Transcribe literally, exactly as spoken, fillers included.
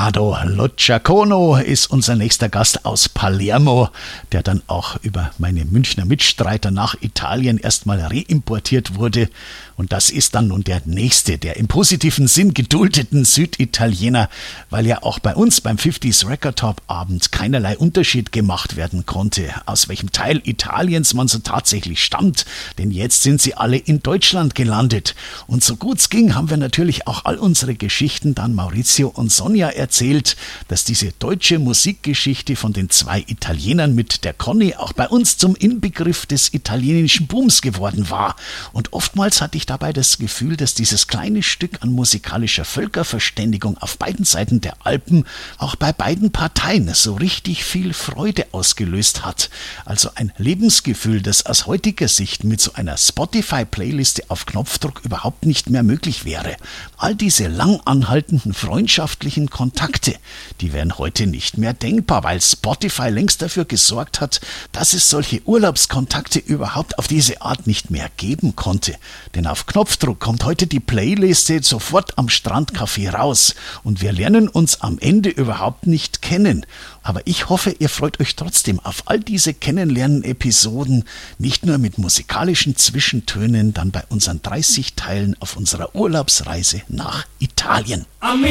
Corrado Locciacono ist unser nächster Gast aus Palermo, der dann auch über meine Münchner Mitstreiter nach Italien erstmal reimportiert wurde. Und das ist dann nun der nächste, der im positiven Sinn geduldeten Süditaliener, weil ja auch bei uns beim fünfziger Record Top Abend keinerlei Unterschied gemacht werden konnte, aus welchem Teil Italiens man so tatsächlich stammt, denn jetzt sind sie alle in Deutschland gelandet. Und so gut's ging, haben wir natürlich auch all unsere Geschichten dann Maurizio und Sonja erzählt, dass diese deutsche Musikgeschichte von den zwei Italienern mit der Conny auch bei uns zum Inbegriff des italienischen Booms geworden war. Und oftmals hatte ich dabei das Gefühl, dass dieses kleine Stück an musikalischer Völkerverständigung auf beiden Seiten der Alpen auch bei beiden Parteien so richtig viel Freude ausgelöst hat. Also ein Lebensgefühl, das aus heutiger Sicht mit so einer Spotify-Playliste auf Knopfdruck überhaupt nicht mehr möglich wäre. All diese lang anhaltenden freundschaftlichen Kontakte, die wären heute nicht mehr denkbar, weil Spotify längst dafür gesorgt hat, dass es solche Urlaubskontakte überhaupt auf diese Art nicht mehr geben konnte. Denn auf Knopfdruck kommt heute die Playliste sofort am Strandcafé raus und wir lernen uns am Ende überhaupt nicht kennen. Aber ich hoffe, ihr freut euch trotzdem auf all diese Kennenlernen-Episoden, nicht nur mit musikalischen Zwischentönen, dann bei unseren dreißig Teilen auf unserer Urlaubsreise nach Italien.